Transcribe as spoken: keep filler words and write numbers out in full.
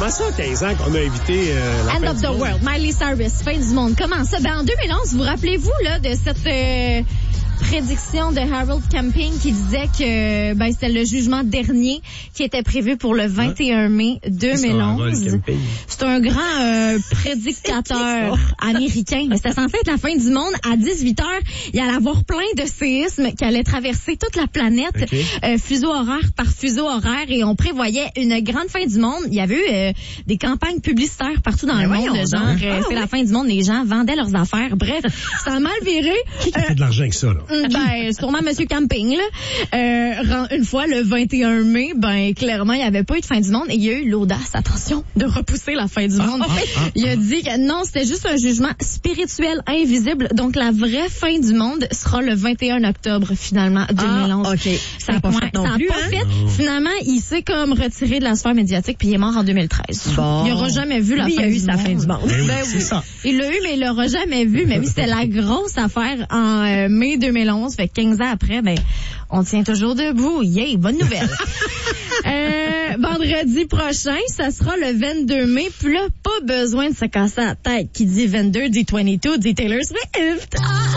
Comment ça, quinze ans qu'on a évité euh, la End fin of du the monde? world, Miley Cyrus, fin du monde. Comment ça? Ben, en deux mille onze, vous rappelez-vous, là, de cette euh, prédiction de Harold Camping qui disait que, ben, c'était le jugement dernier qui était prévu pour le vingt et un mai deux mille onze. C'est un grand euh, prédicateur américain. C'était censé être la fin du monde. À dix-huit heures, il allait avoir plein de séismes qui allaient traverser toute la planète, okay. euh, fuseau horaire par fuseau horaire, et on prévoyait une grande fin du monde. Il y avait eu euh, des campagnes publicitaires partout dans Mais le monde, genre, euh, ah, c'est oui. la fin du monde, les gens vendaient leurs affaires. Bref, ça a mal viré. Qui a euh, fait de l'argent avec ça, là? Ben, sûrement Monsieur Camping, là. Euh, une fois, le vingt et un mai, ben, clairement, il n'y avait pas eu de fin du monde, et il y a eu l'audace, attention, de repousser la fin du monde. Ah, ah, ah, il a dit que non, c'était juste un jugement spirituel invisible, donc la vraie fin du monde sera le vingt et un octobre, finalement, deux mille onze. Ah, OK. Ça n'a pas fait non ça plus, a pas hein? fait. Finalement, il s'est comme retiré de la sphère médiatique, puis il est mort en deux mille treize. Bon. Il n'aura jamais vu la Lui, fin il a du eu monde. sa fin du monde. Ben, ben, oui, c'est ça. Il l'a eu, mais il l'aura jamais vu. Mais oui, c'était la grosse affaire en euh, mai deux mille onze. Fait que quinze ans après, ben, on tient toujours debout. Yeah, bonne nouvelle. euh, vendredi prochain, ça sera le vingt-deux mai. Puis là, pas besoin de se casser la tête. Qui dit vingt-deux, dit vingt-deux, dit Taylor Swift. Ah!